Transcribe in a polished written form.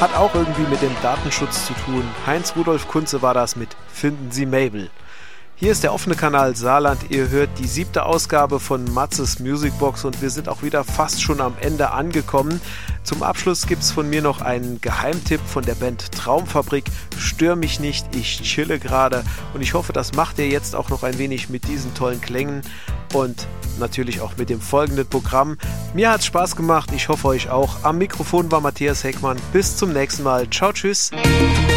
Hat auch irgendwie mit dem Datenschutz zu tun. Heinz Rudolf Kunze war das mit Finden Sie Mabel. Hier ist der offene Kanal Saarland. Ihr hört die 7. Ausgabe von Matzes Musicbox und wir sind auch wieder fast schon am Ende angekommen. Zum Abschluss gibt es von mir noch einen Geheimtipp von der Band Traumfabrik. Stör mich nicht, ich chille gerade. Und ich hoffe, das macht ihr jetzt auch noch ein wenig mit diesen tollen Klängen und natürlich auch mit dem folgenden Programm. Mir hat es Spaß gemacht, ich hoffe euch auch. Am Mikrofon war Matthias Heckmann. Bis zum nächsten Mal. Ciao, tschüss.